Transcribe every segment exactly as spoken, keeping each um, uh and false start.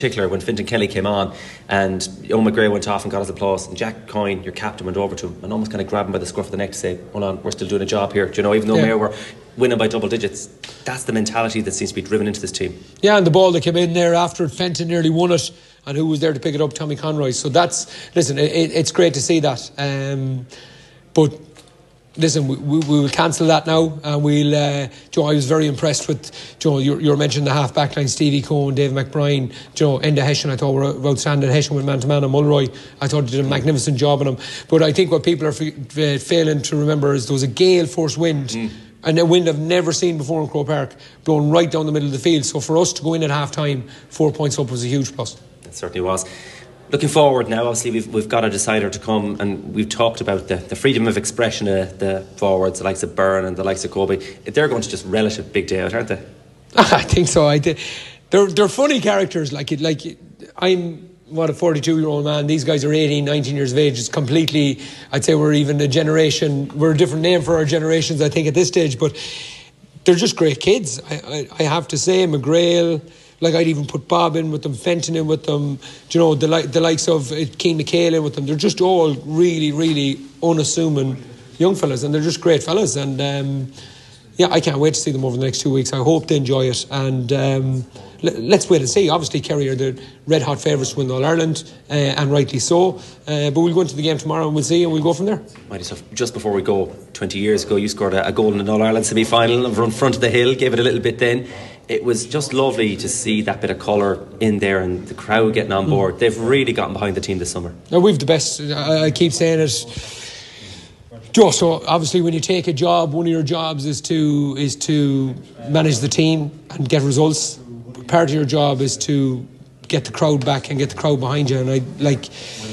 particular when Fintan Kelly came on and Eoin McGray went off and got his applause, and Jack Coyne, your captain, went over to him and almost kind of grabbed him by the scruff of the neck to say, hold on, we're still doing a job here. Do you know, even though yeah. Mayo were winning by double digits, that's the mentality that seems to be driven into this team. Yeah, and the ball that came in there after Fenton nearly won it, and who was there to pick it up? Tommy Conroy. So that's, listen, it, it's great to see that. Um, but listen, we, we, we will cancel that now, and we'll. Uh, Joe, I was very impressed with Joe. You, you were mentioning the half back line: Stevie Cohen, Dave McBride, Joe, Enda Hession. I thought were outstanding. Hession with man to man, and Mulroy. I thought he did a magnificent job on him. But I think what people are f- f- failing to remember is there was a gale force wind. Mm. And a wind I've never seen before in Croke Park, blowing right down the middle of the field. So for us to go in at half time, four points up was a huge plus. It certainly was. Looking forward now, obviously we've we've got a decider to come, and we've talked about the, the freedom of expression of the forwards, the likes of Byrne and the likes of Kobe. They're going to just relish a big day out, aren't they? I think so. I did. They're they're funny characters. Like it, like I'm what a forty-two year old man. These guys are eighteen, nineteen years of age. It's completely. I'd say we're even a generation. We're a different name for our generations, I think, at this stage. But they're just great kids. I I, I have to say, McGrail. Like I'd even put Bob in with them, Fenton in with them, you know, the, li- the likes of Keane McHale in with them. They're just all really, really unassuming young fellas, and they're just great fellas. And um, yeah, I can't wait to see them over the next two weeks. I hope they enjoy it. And um, l- let's wait and see. Obviously, Kerry are the red hot favourites to win All Ireland, uh, and rightly so. Uh, but we'll go into the game tomorrow and we'll see, and we'll go from there. Mighty stuff. Just before we go, twenty years ago, you scored a, a goal in an All Ireland semi final in front of the hill, gave it a little bit then. It was just lovely to see that bit of colour in there and the crowd getting on board. Mm. They've really gotten behind the team this summer. No, we've the best. I, I keep saying it. Just so obviously, when you take a job, one of your jobs is to is to manage the team and get results. But part of your job is to get the crowd back and get the crowd behind you. And I like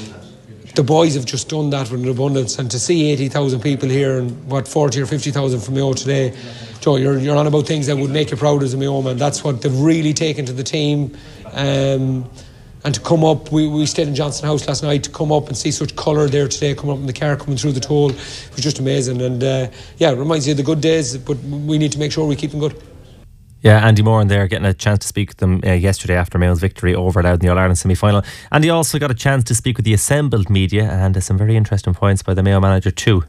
the boys have just done that with an abundance. And to see eighty thousand people here and what forty or fifty thousand from Mayo today. Joe, you're, you're on about things that would make you proud as a Mayo man. That's what they've really taken to the team. Um, and to come up, we, we stayed in Johnson House last night, to come up and see such colour there today, coming up in the car, coming through the toll, it was just amazing. And uh, yeah, it reminds you of the good days, but we need to make sure we keep them good. Yeah, Andy Moran there getting a chance to speak with them uh, yesterday after Mayo's victory over Louth in the All-Ireland semi-final. And he also got a chance to speak with the assembled media, and uh, some very interesting points by the Mayo manager too.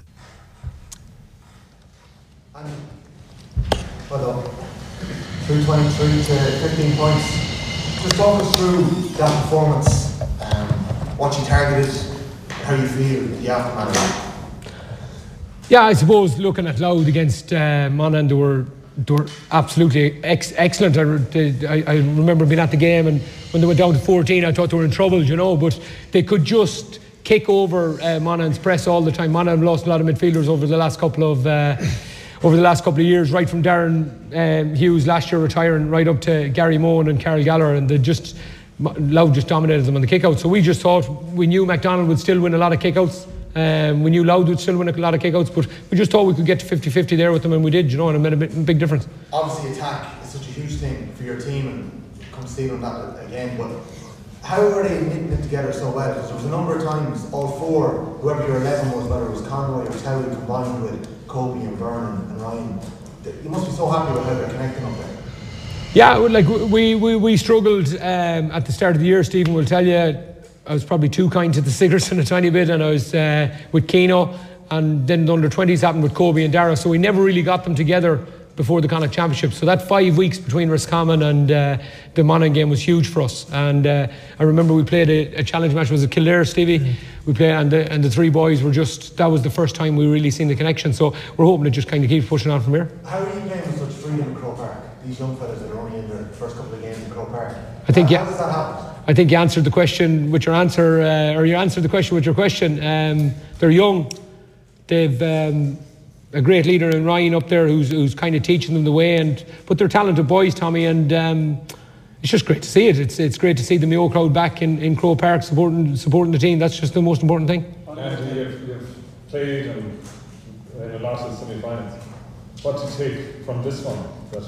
Well done. two twenty-three to fifteen points. Just talk us through that performance, um, what you targeted, how you feel the aftermath. Yeah, I suppose looking at Louth against uh, Monaghan, they were, they were absolutely ex- excellent. I, I, I remember being at the game, and when they went down to fourteen, I thought they were in trouble, you know, but they could just kick over uh, Monaghan's press all the time. Monaghan lost a lot of midfielders over the last couple of uh, over the last couple of years, right from Darren um, Hughes last year retiring, right up to Gary Mohan and Carol Gallagher, and they just Louth just dominated them on the kickouts. So we just thought, we knew MacDonald would still win a lot of kickouts. Um, we knew Louth would still win a lot of kickouts, but we just thought we could get to fifty-fifty there with them, and we did, you know, and it made a big, big difference. Obviously, attack is such a huge thing for your team, and come Stephen on that again, but how are they knitting it together so well? Because there was a number of times, all four, whoever your eleven was, whether it was Conroy or Towie combined with Kobe and Byrne and Ryan, you must be so happy with how they're connecting up there. Yeah, like we we, we struggled um, at the start of the year. Stephen will tell you, I was probably too kind to the Sigerson a tiny bit, and I was uh, with Keno, and then the under twenties happened with Kobe and Dara, so we never really got them together before the Connacht Championship. So that five weeks between Roscommon and uh, the Monaghan game was huge for us. And uh, I remember we played a, a challenge match. Was it Kildare, Stevie? Mm-hmm. We played, and the, and the three boys were just, that was the first time we really seen the connection. So we're hoping it just kind of keeps pushing on from here. How are you playing with such freedom in Croke Park? These young fellas that are only in their first couple of games in Croke Park. I think, how, yeah, how does that happen? I think you answered the question with your answer, uh, or you answered the question with your question. Um, they're young. They've um, a great leader in Ryan up there who's who's kind of teaching them the way, and but they're talented boys, Tommy, and um, it's just great to see it. It's it's great to see the Mayo crowd back in, in Croke Park supporting supporting the team. That's just the most important thing. Andy, you've, you've played and in a lot of semi-finals. What do you take from this one that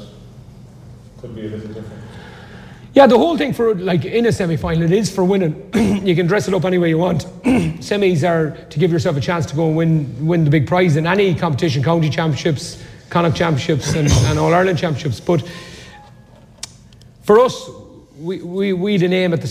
could be a little different? Yeah, the whole thing for, like, in a semi-final, it is for winning. You can dress it up any way you want. Semis are to give yourself a chance to go and win win the big prize in any competition, county championships, Connacht championships and, and All-Ireland championships. But for us, we we we had a name at the